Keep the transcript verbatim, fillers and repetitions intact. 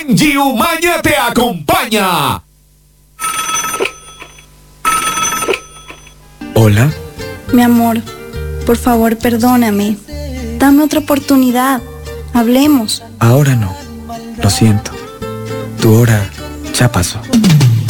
Angie Umaña te acompaña. Hola. Mi amor, por favor, perdóname. Dame otra oportunidad. Hablemos. Ahora no. Lo siento. Tu hora ya pasó.